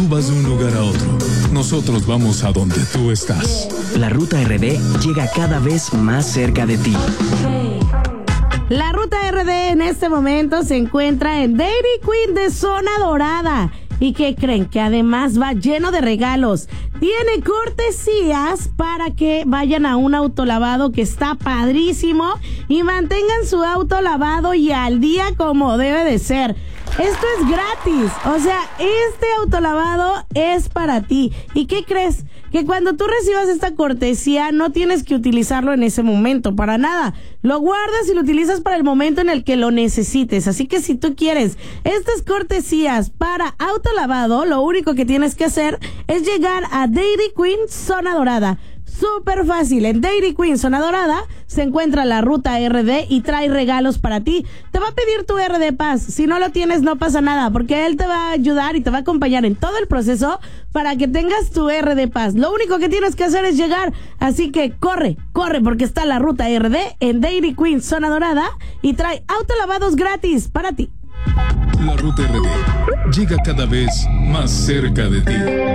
Tú vas de un lugar a otro. Nosotros vamos a donde tú estás. La Ruta RD llega cada vez más cerca de ti. La Ruta RD en este momento se encuentra en Dairy Queen de Zona Dorada. ¿Y qué creen? Que además va lleno de regalos. Tiene cortesías para que vayan a un autolavado que está padrísimo y mantengan su auto lavado y al día como debe de ser. Esto es gratis, o sea, este autolavado es para ti. ¿Y qué crees? Que cuando tú recibas esta cortesía no tienes que utilizarlo en ese momento, para nada. Lo guardas y lo utilizas para el momento en el que lo necesites. Así que si tú quieres estas cortesías para autolavado, lo único que tienes que hacer es llegar a Dairy Queen Zona Dorada. Súper fácil, en Dairy Queen Zona Dorada se encuentra la Ruta RD y trae regalos para ti. Te va a pedir tu RD Paz, si no lo tienes no pasa nada, porque él te va a ayudar y te va a acompañar en todo el proceso para que tengas tu RD Paz. Lo único que tienes que hacer es llegar, así que corre, porque está la Ruta RD en Dairy Queen Zona Dorada y trae autolavados gratis para ti. La Ruta RD llega cada vez más cerca de ti.